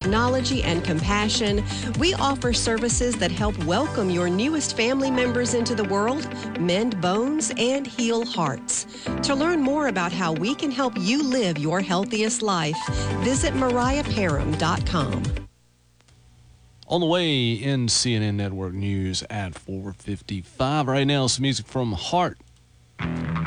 technology and compassion, we offer services that help welcome your newest family members into the world, mend bones, and heal hearts. To learn more about how we can help you live your healthiest life, visit MariahParham.com. On the way in CNN Network News at 4:55. Right now, some music from Heart